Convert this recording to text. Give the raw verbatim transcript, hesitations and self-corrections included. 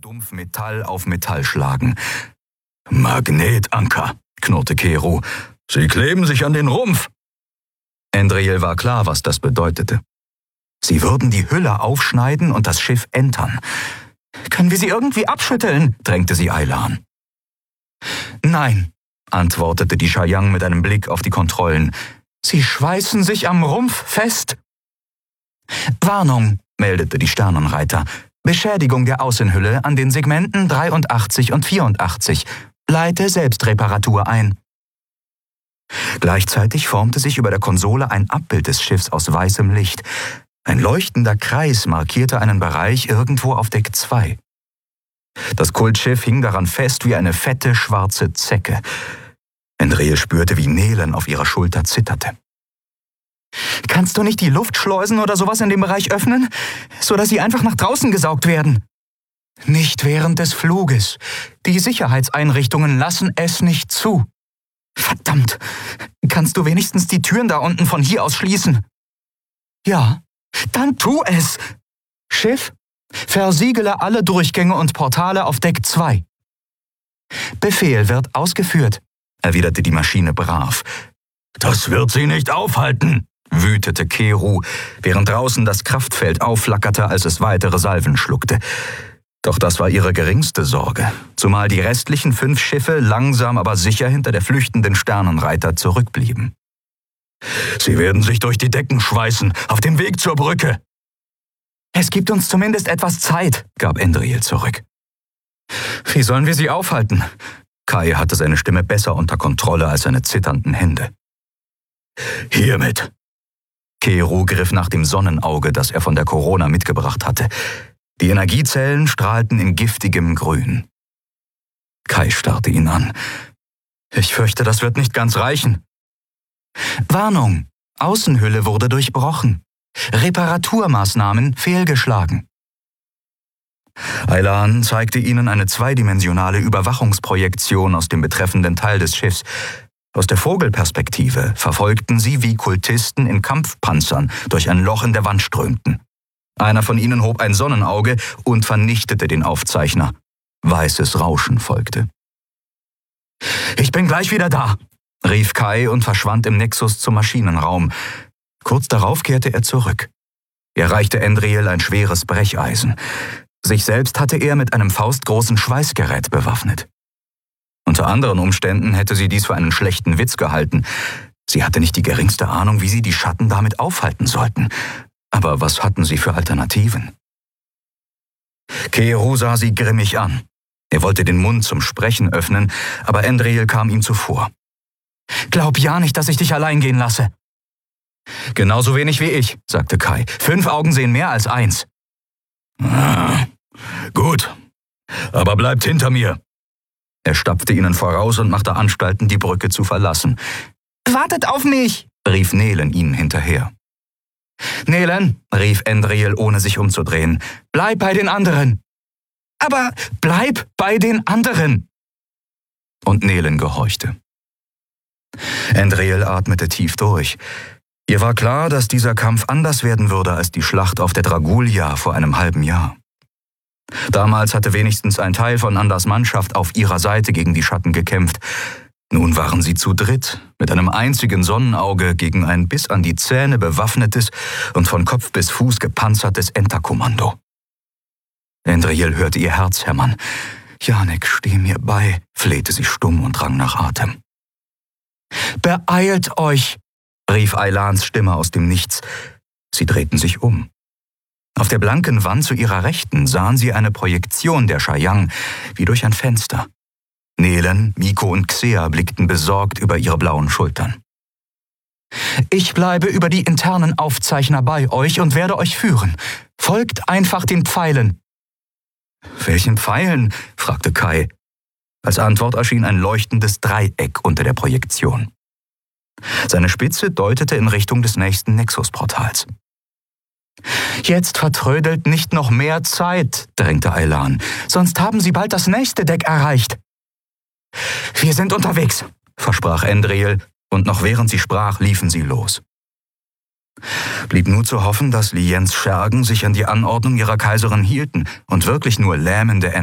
dumpf Metall auf Metall schlagen. »Magnetanker«, knurrte Kero. »Sie kleben sich an den Rumpf.« Endriel war klar, was das bedeutete. Sie würden die Hülle aufschneiden und das Schiff entern. »Können wir sie irgendwie abschütteln?« drängte sie Aylan. »Nein«, antwortete die Chayang mit einem Blick auf die Kontrollen. »Sie schweißen sich am Rumpf fest.« »Warnung«, meldete die Sternenreiter. »Beschädigung der Außenhülle an den Segmenten dreiundachtzig und vierundachtzig. Leite Selbstreparatur ein.« Gleichzeitig formte sich über der Konsole ein Abbild des Schiffs aus weißem Licht. Ein leuchtender Kreis markierte einen Bereich irgendwo auf Deck zwei. Das Kultschiff hing daran fest wie eine fette, schwarze Zecke. Endriel spürte, wie Nelen auf ihrer Schulter zitterte. »Kannst du nicht die Luftschleusen oder sowas in dem Bereich öffnen, sodass sie einfach nach draußen gesaugt werden?« »Nicht während des Fluges. Die Sicherheitseinrichtungen lassen es nicht zu.« »Verdammt! Kannst du wenigstens die Türen da unten von hier aus schließen?« »Ja.« »Dann tu es!« »Schiff, versiegele alle Durchgänge und Portale auf Deck zwei.« »Befehl wird ausgeführt«, erwiderte die Maschine brav. »Das wird sie nicht aufhalten«, wütete Kero, während draußen das Kraftfeld aufflackerte, als es weitere Salven schluckte. Doch das war ihre geringste Sorge, zumal die restlichen fünf Schiffe langsam aber sicher hinter der flüchtenden Sternenreiter zurückblieben. »Sie werden sich durch die Decken schweißen, auf dem Weg zur Brücke.« »Es gibt uns zumindest etwas Zeit«, gab Endriel zurück. »Wie sollen wir sie aufhalten?« Kai hatte seine Stimme besser unter Kontrolle als seine zitternden Hände. »Hiermit.« Kero griff nach dem Sonnenauge, das er von der Corona mitgebracht hatte. Die Energiezellen strahlten in giftigem Grün. Kai starrte ihn an. »Ich fürchte, das wird nicht ganz reichen.« »Warnung! Außenhülle wurde durchbrochen. Reparaturmaßnahmen fehlgeschlagen.« Aylan zeigte ihnen eine zweidimensionale Überwachungsprojektion aus dem betreffenden Teil des Schiffs. Aus der Vogelperspektive verfolgten sie, wie Kultisten in Kampfpanzern durch ein Loch in der Wand strömten. Einer von ihnen hob ein Sonnenauge und vernichtete den Aufzeichner. Weißes Rauschen folgte. »Ich bin gleich wieder da«, rief Kai und verschwand im Nexus zum Maschinenraum. Kurz darauf kehrte er zurück. Er reichte Endriel ein schweres Brecheisen. Sich selbst hatte er mit einem faustgroßen Schweißgerät bewaffnet. Unter anderen Umständen hätte sie dies für einen schlechten Witz gehalten. Sie hatte nicht die geringste Ahnung, wie sie die Schatten damit aufhalten sollten. Aber was hatten sie für Alternativen? Kero sah sie grimmig an. Er wollte den Mund zum Sprechen öffnen, aber Endriel kam ihm zuvor. »Glaub ja nicht, dass ich dich allein gehen lasse.« »Genauso wenig wie ich«, sagte Kai. »Fünf Augen sehen mehr als eins.« Ah, »Gut, aber bleibt hinter mir.« Er stapfte ihnen voraus und machte Anstalten, die Brücke zu verlassen. »Wartet auf mich«, rief Nelen ihnen hinterher. »Nelen«, rief Endriel, ohne sich umzudrehen, »bleib bei den anderen.« »Aber bleib bei den anderen!« Und Nelen gehorchte. Endriel atmete tief durch. Ihr war klar, dass dieser Kampf anders werden würde als die Schlacht auf der Dragulia vor einem halben Jahr. Damals hatte wenigstens ein Teil von Anders Mannschaft auf ihrer Seite gegen die Schatten gekämpft. Nun waren sie zu dritt, mit einem einzigen Sonnenauge gegen ein bis an die Zähne bewaffnetes und von Kopf bis Fuß gepanzertes Enterkommando. Endriel hörte ihr Herz hämmern. »Janek, steh mir bei«, flehte sie stumm und rang nach Atem. »Beeilt euch«, rief Aylans Stimme aus dem Nichts. Sie drehten sich um. Auf der blanken Wand zu ihrer Rechten sahen sie eine Projektion der Chayang, wie durch ein Fenster. Nelen, Miko und Xea blickten besorgt über ihre blauen Schultern. »Ich bleibe über die internen Aufzeichner bei euch und werde euch führen. Folgt einfach den Pfeilen.« »Welchen Pfeilen?« fragte Kai. Als Antwort erschien ein leuchtendes Dreieck unter der Projektion. Seine Spitze deutete in Richtung des nächsten Nexus-Portals. »Jetzt vertrödelt nicht noch mehr Zeit«, drängte Aylan, »sonst haben sie bald das nächste Deck erreicht.« »Wir sind unterwegs«, versprach Endriel, und noch während sie sprach, liefen sie los. Blieb nur zu hoffen, dass Liens Schergen sich an die Anordnung ihrer Kaiserin hielten und wirklich nur lähmende